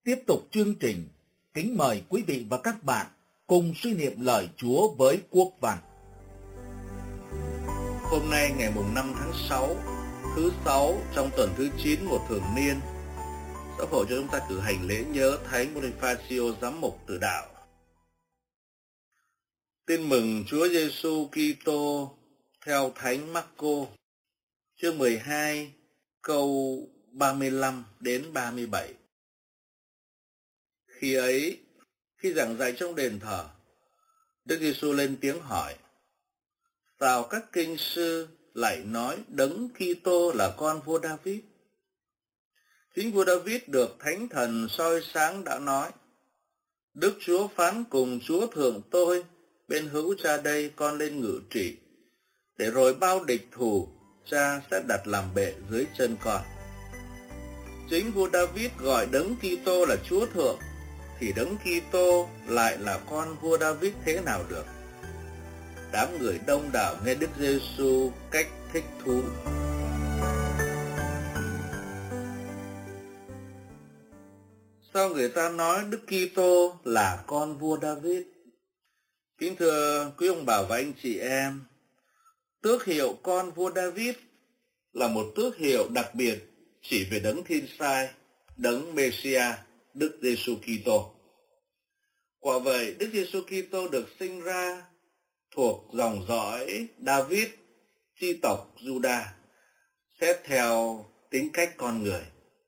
tiếp tục chương trình, kính mời quý vị và các bạn cùng suy niệm lời Chúa với Quốc Văn. Hôm nay ngày mùng 5 tháng 6, thứ 6 trong tuần thứ 9 mùa thường niên, giáo hội cho chúng ta cử hành lễ nhớ Thánh Bonifacio giám mục tử đạo. Tin mừng Chúa Giêsu Kitô theo Thánh Marco, chương 12, câu 35 đến 37. Khi ấy, khi giảng dạy trong đền thờ, Đức Giêsu lên tiếng hỏi: sao các kinh sư lại nói Đấng Kitô là con vua David? Chính vua David được Thánh Thần soi sáng đã nói: Đức Chúa phán cùng Chúa thượng tôi, bên hữu Cha đây con lên ngự trị, để rồi bao địch thù Cha sẽ đặt làm bệ dưới chân con. Chính vua David gọi Đấng Kitô là Chúa thượng, thì Đấng Kitô lại là con vua David thế nào được? Đám người đông đảo nghe Đức Giêsu cách thích thú. Sao người ta nói Đức Kitô là con vua David? Kính thưa quý ông bà và anh chị em, tước hiệu con vua David là một tước hiệu đặc biệt chỉ về Đấng Thiên Sai, Đấng Messiah, Đức Giêsu Kitô. Quả vậy, Đức Giêsu Kitô được sinh ra thuộc dòng dõi David, chi tộc Juda, xét theo tính cách con người.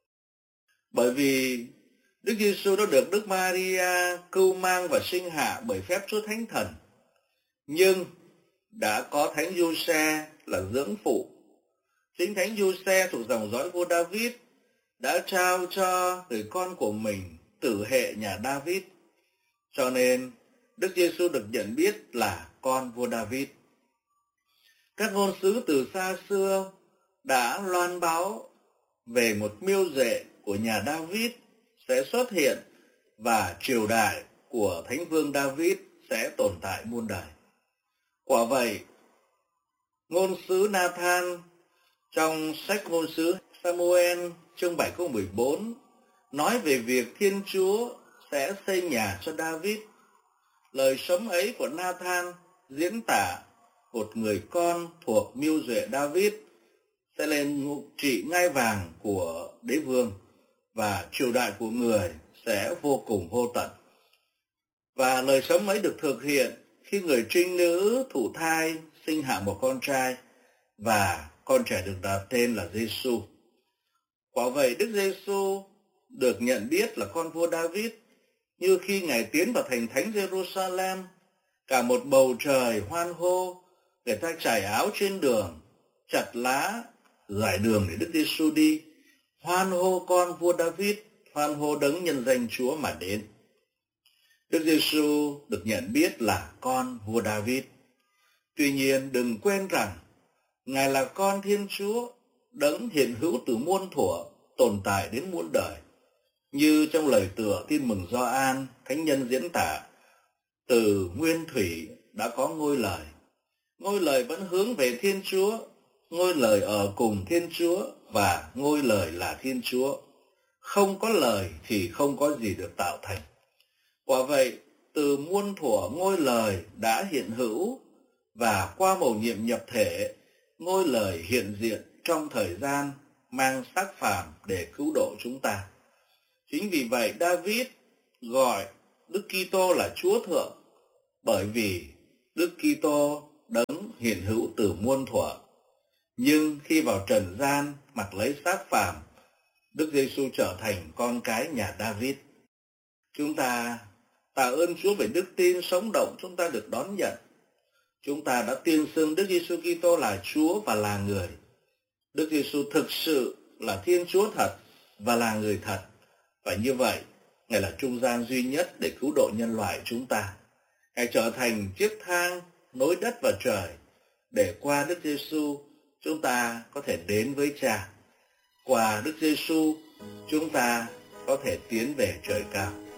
Bởi vì Đức Giêsu đã được Đức Maria cưu mang và sinh hạ bởi phép Chúa Thánh Thần, nhưng đã có Thánh Giuse là dưỡng phụ. Chính Thánh Giuse thuộc dòng dõi vua David đã trao cho người con của mình tử hệ nhà David, cho nên Đức Giêsu được nhận biết là con vua David. Các ngôn sứ từ xa xưa đã loan báo về một miêu rệ của nhà David sẽ xuất hiện và triều đại của Thánh Vương David sẽ tồn tại muôn đời. Quả vậy, ngôn sứ Nathan trong sách ngôn sứ Samuel chương 7 câu 14 nói về việc Thiên Chúa sẽ xây nhà cho David. Lời sấm ấy của Nathan diễn tả một người con thuộc miêu duệ David sẽ lên ngự trị ngai vàng của đế vương, và triều đại của người sẽ vô cùng vô tận. Và lời sấm ấy được thực hiện khi người trinh nữ thụ thai sinh hạ một con trai, và con trẻ được đặt tên là Giêsu. Quả vậy, Đức Giêsu được nhận biết là con vua David, như khi Ngài tiến vào thành thánh Jerusalem, cả một bầu trời hoan hô, người ta trải áo trên đường, chặt lá, giải đường để Đức Giêsu đi, hoan hô con vua David, hoan hô Đấng nhân danh Chúa mà đến. Đức Giêsu được nhận biết là con vua David. Tuy nhiên, đừng quên rằng Ngài là con Thiên Chúa, Đấng hiện hữu từ muôn thuở, tồn tại đến muôn đời. Như trong lời tựa Tin mừng Gioan, thánh nhân diễn tả: từ nguyên thủy đã có ngôi lời. Ngôi lời vẫn hướng về Thiên Chúa, ngôi lời ở cùng Thiên Chúa, và ngôi lời là Thiên Chúa. Không có lời thì không có gì được tạo thành. Quả vậy, từ muôn thuở ngôi lời đã hiện hữu, và qua mầu nhiệm nhập thể, ngôi lời hiện diện trong thời gian, mang xác phàm để cứu độ chúng ta. Chính vì vậy David gọi Đức Kitô là Chúa thượng, bởi vì Đức Kitô Đấng hiện hữu từ muôn thuở. Nhưng khi vào trần gian mặc lấy xác phàm, Đức Giêsu trở thành con cái nhà David. Chúng ta tạ ơn Chúa về đức tin sống động chúng ta được đón nhận. Chúng ta đã tuyên xưng Đức Giêsu Kitô là Chúa và là người. Đức Giêsu thực sự là Thiên Chúa thật và là người thật. Và như vậy, Ngài là trung gian duy nhất để cứu độ nhân loại chúng ta. Ngài trở thành chiếc thang nối đất và trời, để qua Đức Giêsu chúng ta có thể đến với Cha. Qua Đức Giêsu chúng ta có thể tiến về trời cao.